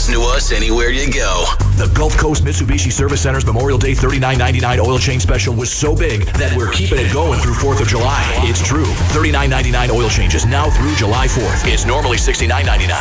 listen to us anywhere you go. The Gulf Coast Mitsubishi Service Center's Memorial Day $39.99 oil change special was so big that we're keeping it going through 4th of July. It's true. $39.99 oil changes now through July 4th. It's normally $69.99.